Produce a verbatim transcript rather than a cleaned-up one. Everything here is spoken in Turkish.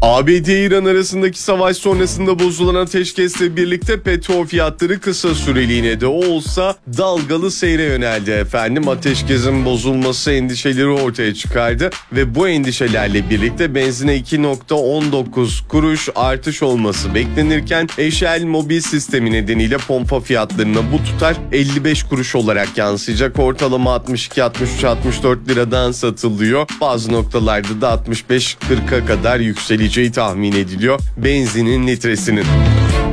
A B D-İran arasındaki savaş sonrasında bozulan ateşkesle birlikte petrol fiyatları kısa süreliğine de olsa dalgalı seyre yöneldi efendim. Ateşkesin bozulması endişeleri ortaya çıkardı ve bu endişelerle birlikte benzine iki virgül on dokuz kuruş artış olması beklenirken Shell mobil sistemi nedeniyle pompa fiyatlarına bu tutar elli beş kuruş olarak yansıyacak. Ortalama altmış iki altmış üç altmış dört liradan satılıyor. Bazı noktalarda da altmış beş kırka kadar yükseleceği tahmin ediliyor benzinin litresinin.